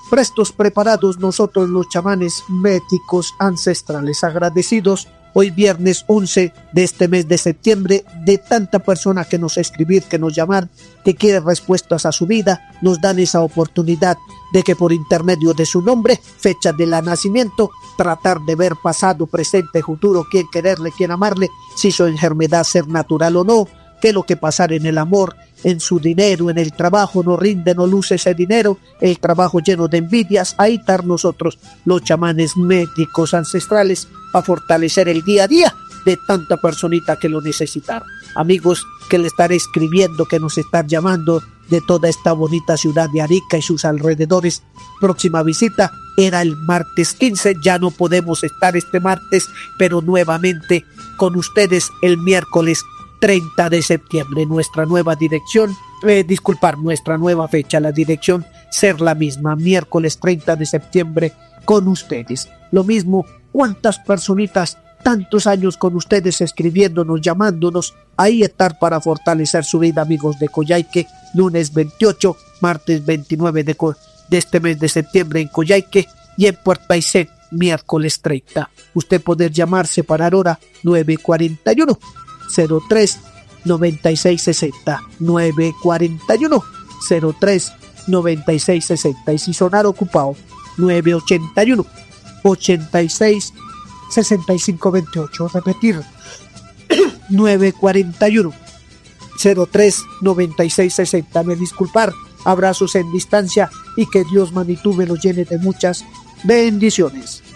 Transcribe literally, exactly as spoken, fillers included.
prestos, preparados nosotros los chamanes médicos ancestrales, agradecidos hoy viernes once de este mes de septiembre de tanta persona que nos escribir, que nos llamar, que quiere respuestas a su vida. Nos dan esa oportunidad de que por intermedio de su nombre, fecha de la nacimiento, tratar de ver pasado, presente, futuro, quién quererle, quién amarle, si su enfermedad ser natural o no, qué es lo que pasar en el amor, en su dinero, en el trabajo, no rinde, no luce ese dinero, el trabajo lleno de envidias. Ahí están nosotros, los chamanes médicos ancestrales, a fortalecer el día a día de tanta personita que lo necesitan. Amigos que le estaré escribiendo, que nos están llamando de toda esta bonita ciudad de Arica y sus alrededores. Próxima visita era el martes quince, ya no podemos estar este martes, pero nuevamente con ustedes el miércoles treinta de septiembre. Nuestra nueva dirección, eh, disculpar, nuestra nueva fecha, la dirección ser la misma, miércoles treinta de septiembre con ustedes. Lo mismo, cuántas personitas, tantos años con ustedes escribiéndonos, llamándonos, ahí estar para fortalecer su vida, amigos de Coyhaique, lunes veintiocho, martes veintinueve de, de este mes de septiembre en Coyhaique y en Puerto Aysén, miércoles treinta. Usted poder llamar, separar hora nueve cuarenta y uno cero tres noventa y seis sesenta, nueve cuarenta y uno cero tres noventa y seis sesenta, y si sonar ocupado nueve ochenta y uno ochenta y seis sesenta y cinco veintiocho. Repetir, nueve cuarenta y uno cero tres noventa y seis sesenta. Me disculpar, abrazos en distancia y que Dios magnitud me los llene de muchas bendiciones.